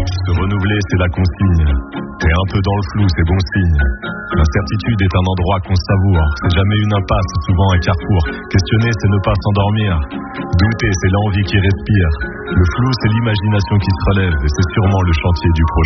Se renouveler, c'est la consigne. T'es un peu dans le flou, c'est bon signe. L'incertitude est un endroit qu'on savoure. C'est jamais une impasse, c'est souvent un carrefour. Questionner, c'est ne pas s'endormir. Douter, c'est l'envie qui respire. Le flou, c'est l'imagination qui se relève. Et c'est sûrement le chantier du prochain.